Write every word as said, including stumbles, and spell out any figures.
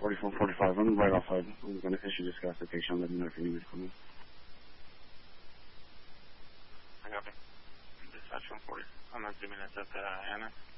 forty-four forty-five, I'm right outside. I'm going to issue this gas citation. Let me know if you need me to come in. I got it. Dispatch one forty. I'm assuming that's at uh, Anna.